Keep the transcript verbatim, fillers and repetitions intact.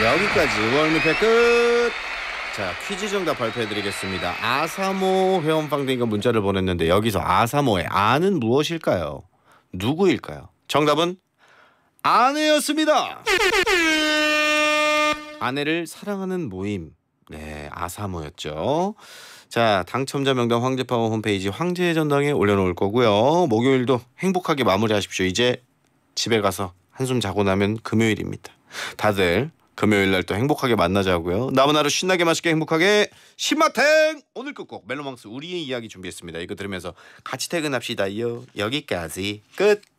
여기까지 월미패 끝. 자, 퀴즈 정답 발표해드리겠습니다. 아사모 회원방댕이가 문자를 보냈는데 여기서 아사모의 아는 무엇일까요? 누구일까요? 정답은 아내였습니다. 아내를 사랑하는 모임. 네, 아사모였죠. 자, 당첨자 명단 황제파워 홈페이지 황제의 전당에 올려놓을 거고요. 목요일도 행복하게 마무리하십시오. 이제 집에 가서 한숨 자고 나면 금요일입니다. 다들 금요일 날 또 행복하게 만나자고요. 남은 하루 신나게 맛있게 행복하게 신마탱. 오늘 끝곡 멜로망스 우리의 이야기 준비했습니다. 이거 들으면서 같이 퇴근합시다요. 여기까지 끝.